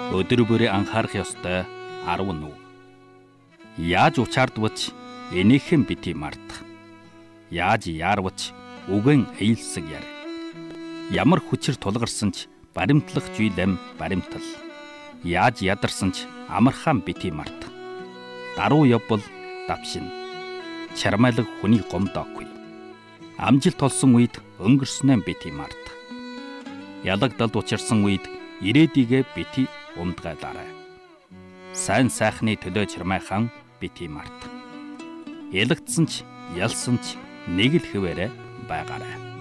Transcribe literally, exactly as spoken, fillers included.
Өдөр бүрээ анхаарах ёстой арав нүг. Яаж учаардвч энийхэн бити мартах. Яаж яарвч үгэн эйлсэг яр. Ямар хүчээр тулгарсан ч баримтлах жуйлэм баримтал. Яаж ядарсан ч амархан бити мартах. Даруу явбал давшин. Чармайлаг хүний гомдоогүй. Амжилт олсон үед өнгөрснөө бити мартах. Ялагдалд учирсан үед ирээдигээ бити ундгайлаарай. Сайн сайхны төлөө чармайхан бити мартах. Ялагдсан ч ялсан ч нэг л хэвээрээ байгаарай.